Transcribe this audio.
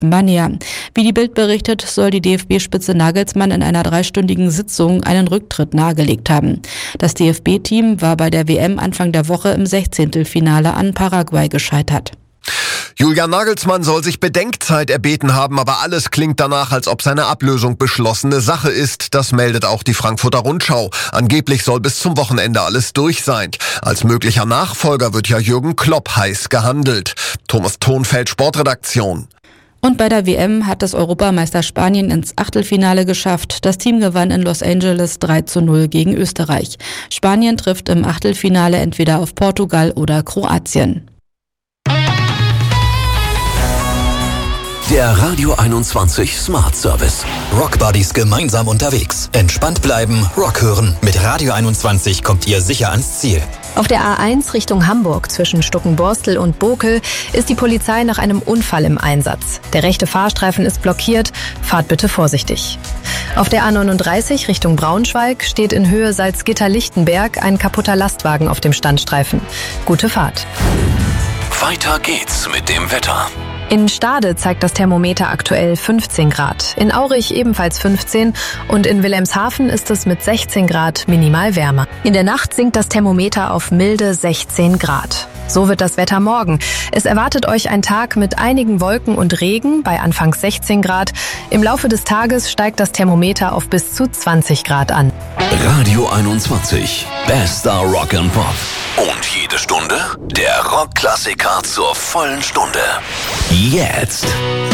Banja. Wie die Bild berichtet, soll die DFB-Spitze Nagelsmann in einer 3-stündigen Sitzung einen Rücktritt nahegelegt haben. Das DFB-Team war bei der WM Anfang der Woche im 16. Finale an Paraguay gescheitert. Julian Nagelsmann soll sich Bedenkzeit erbeten haben, aber alles klingt danach, als ob seine Ablösung beschlossene Sache ist. Das meldet auch die Frankfurter Rundschau. Angeblich soll bis zum Wochenende alles durch sein. Als möglicher Nachfolger wird ja Jürgen Klopp heiß gehandelt. Thomas Thonfeld, Sportredaktion. Und bei der WM hat das Europameister Spanien ins Achtelfinale geschafft. Das Team gewann in Los Angeles 3:0 gegen Österreich. Spanien trifft im Achtelfinale entweder auf Portugal oder Kroatien. Der Radio 21 Smart Service. Rockbuddies gemeinsam unterwegs. Entspannt bleiben, Rock hören. Mit Radio 21 kommt ihr sicher ans Ziel. Auf der A1 Richtung Hamburg zwischen Stuckenborstel und Bokel ist die Polizei nach einem Unfall im Einsatz. Der rechte Fahrstreifen ist blockiert. Fahrt bitte vorsichtig. Auf der A39 Richtung Braunschweig steht in Höhe Salzgitter-Lichtenberg ein kaputter Lastwagen auf dem Standstreifen. Gute Fahrt. Weiter geht's mit dem Wetter. In Stade zeigt das Thermometer aktuell 15 Grad, in Aurich ebenfalls 15 und in Wilhelmshaven ist es mit 16 Grad minimal wärmer. In der Nacht sinkt das Thermometer auf milde 16 Grad. So wird das Wetter morgen. Es erwartet euch ein Tag mit einigen Wolken und Regen bei anfangs 16 Grad. Im Laufe des Tages steigt das Thermometer auf bis zu 20 Grad an. Radio 21, bester Rock and Pop. Und jede Stunde der Rockklassiker zur vollen Stunde. Jetzt.